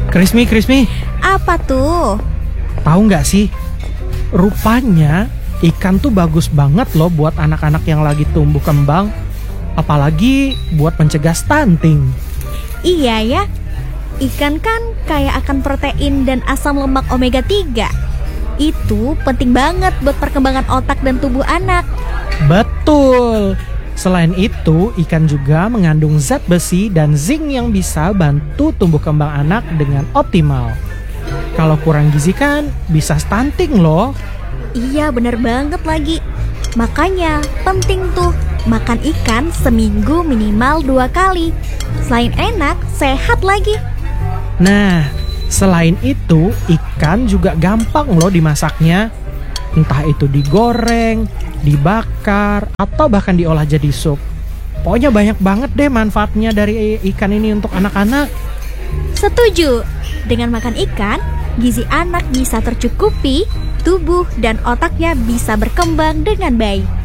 Krismi, Apa tuh? tahu nggak sih? Rupanya ikan tuh bagus banget loh buat anak-anak yang lagi tumbuh kembang. Apalagi buat mencegah stunting. Iya ya, ikan kan kaya akan protein dan asam lemak omega 3. Itu penting banget buat perkembangan otak dan tubuh anak. Betul. Selain itu, ikan juga mengandung zat besi dan zinc yang bisa bantu tumbuh kembang anak dengan optimal. Kalau kurang gizi kan bisa stunting loh. Iya bener banget lagi. Makanya penting tuh makan ikan seminggu minimal 2 kali. Selain enak, sehat lagi. Nah, selain itu, ikan juga gampang loh dimasaknya. Entah itu digoreng, dibakar, atau bahkan diolah jadi sup. Pokoknya banyak banget deh manfaatnya dari ikan ini untuk anak-anak. Setuju. Dengan makan ikan, gizi anak bisa tercukupi, tubuh dan otaknya bisa berkembang dengan baik.